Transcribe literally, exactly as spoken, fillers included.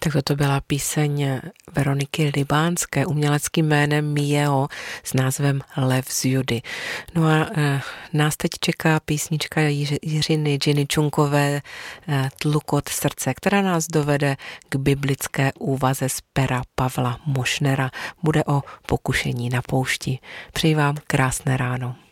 Tak toto byla píseň Veroniky Libánské uměleckým jménem Mio s názvem Lev z Judy. No a e, nás teď čeká písnička Jiř, Jiřiny Džiny Čunkové e, Tlukot srdce, která nás dovede k biblické úvaze z pera Pavla Mošnera. Bude o pokušení na poušti. Přeji vám krásné ráno.